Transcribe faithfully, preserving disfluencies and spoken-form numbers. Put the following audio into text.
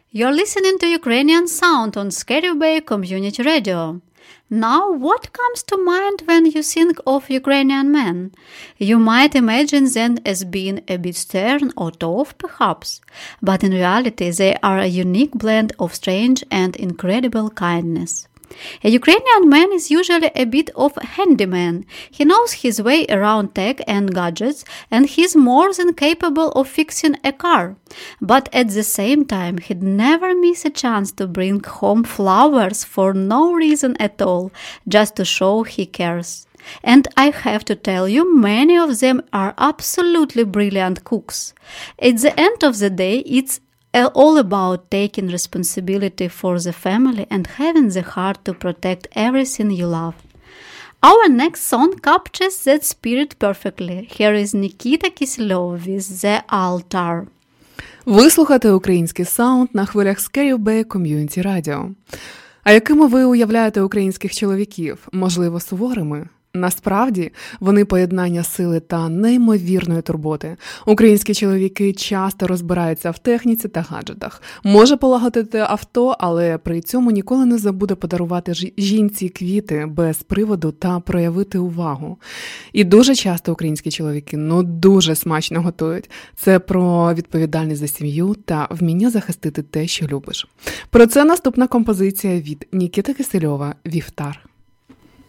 You're listening to Ukrainian Sound on Skirov Bay Community Radio. Now, what comes to mind when you think of Ukrainian men? You might imagine them as being a bit stern or tough, perhaps, but in reality they are a unique blend of strange and incredible kindness. A Ukrainian man is usually a bit of a handyman. He knows his way around tech and gadgets, and he's more than capable of fixing a car. But at the same time, he'd never miss a chance to bring home flowers for no reason at all, just to show he cares. And I have to tell you, many of them are absolutely brilliant cooks. At the end of the day, it's all about taking responsibility for the family and having the heart to protect everything you love. Our next song captures that spirit perfectly. Here is Nikita Kiselyov with The Altar. Ви слухаєте український саунд на хвилях Skirov Bay Community Radio. А якими ви уявляєте українських чоловіків? Можливо, суворими? Насправді, вони поєднання сили та неймовірної турботи. Українські чоловіки часто розбираються в техніці та гаджетах. Може полагодити авто, але при цьому ніколи не забуде подарувати жінці квіти без приводу та проявити увагу. І дуже часто українські чоловіки, ну дуже смачно готують. Це про відповідальність за сім'ю та вміння захистити те, що любиш. Про це наступна композиція від Нікіти Кисельова «Вівтар».